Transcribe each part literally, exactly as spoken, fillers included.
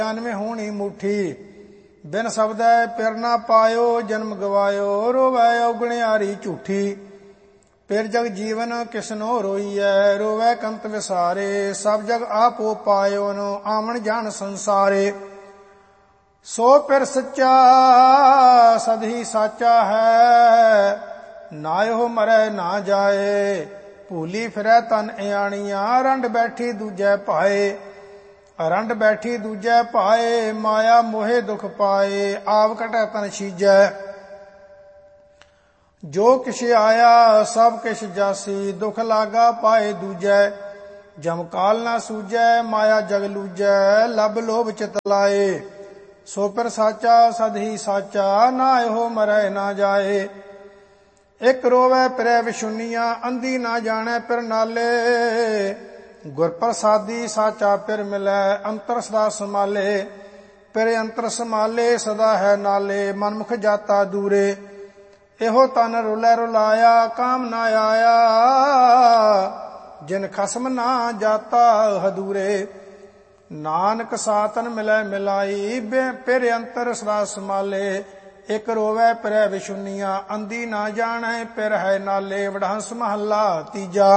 में होनी मुठी। बिन शब्दै पिर ना पायो जन्म गवायो, रोवै औगणियारी झूठी। पिर जग जीवन किसनो रोईऐ, रोवै कंत विसारे। सब जग आपो पायो नो आवन जान संसारे। सो पिर सच्चा सदही साचा है, नायो मरै ना जाए। भूली फिरै तन इयाणिया, रंड बैठी दूजै पाए। रंड बैठी दूजै पाए, माया मोहे दुख पाए। आव कटै तन छीजै, जो किश आया सब किश जासी। दुख लागा पाए दूजै, जम काल ना सूझै। माया जग लूजै, लब लोभ चित लाए। सो पिर साचा सदही साचा, ना एहो मरै ना जाए। एक रोवै पिरै विशुनिया, अंधी ना जानै पिर नाले। गुर प्रसादी साचा पिर मिलै, अंतर सदा संभाले। पिर अंतर संभाले सदा है नाले, मनमुख जाता दूरे। एहो तन रुलै रुलाया, काम ना आया। जिन खसम ना जाता हदूरे। नानक सातन मिलै मिलाई, पिर अंतर सदा संभाले। एक रोवै पिरै विशुनिया, अंधी ना जानै पिर है नाले। वडहंस महला तीजा।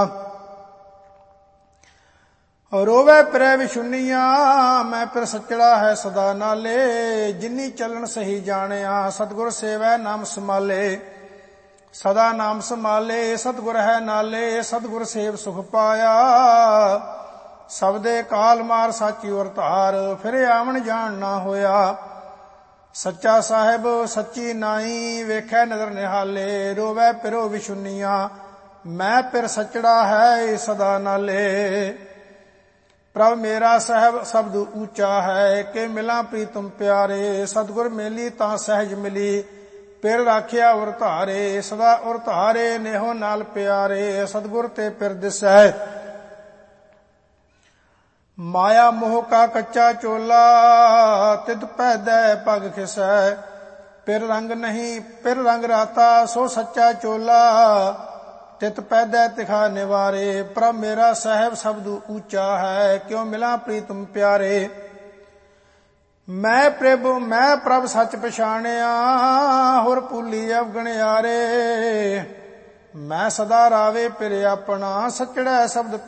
रोवै पिरै विशुनिया, मैं पिर सचड़ा है सदा नाले। जिनी चलन सही जानिया, सतगुर सेवै नाम संभाले। सदा नाम संभाले सतगुर है नाले। सतगुर सेव सुख पाया, सबदे काल मार साची और धार। फिर आवन जान ना होया, सच्चा साहिब सच्ची नाई। वेखै नदर निहाले, रोवै पिरो विशुनिया, मैं पिर सचड़ा है सदा नाले। प्रभ मेरा सहब शब्द ऊंचा है, के मिला प्रीतम प्यारे। सतगुर मेली तां सहज मिली, पिर राखिया उर धारे। सदा उर धारे नेहो नाल प्यारे, सतगुर ते पिर दिसै। माया मोह का कच्चा चोला, तित पैदै पग खिसै। पिर रंग नहीं पिर रंग राता, सो सच्चा चोला। तित पैदै तिखा निवारे। प्रभ मेरा साहिब शब्द ऊंचा है, क्यों मिला प्रीतम प्यारे। मैं प्रभु मैं प्रभ सच पछाणिया, होर भूली अवगणियारे। मैं सदा रावे पिर अपना, सचड़ै शब्द